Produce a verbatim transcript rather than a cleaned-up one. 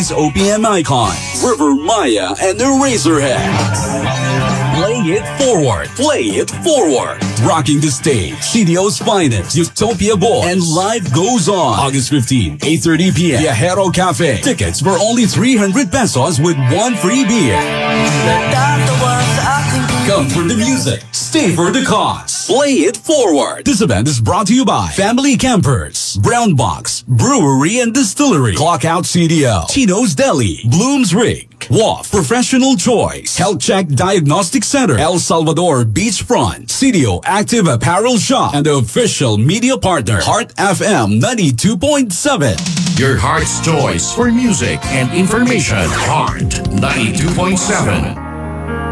nineties O P M icon, River Maya and Eraserhead. Play it forward. Play it forward. Rocking the stage. C D O's finest. Utopia Boys. And life goes on. August fifteenth, eight thirty p.m. Viajero Cafe. Tickets for only three hundred pesos with one free beer. Come for the music. Stay for the cause. Play it forward. This event is brought to you by Family Campers, Brown Box, Brewery and Distillery, Clockout C D O, Tino's Deli, Bloom's Rig, W A F Professional Choice, Health Check Diagnostic Center, El Salvador Beachfront, C D O Active Apparel Shop, and the official media partner, Heart F M ninety-two point seven. Your heart's choice for music and information. Heart ninety-two point seven.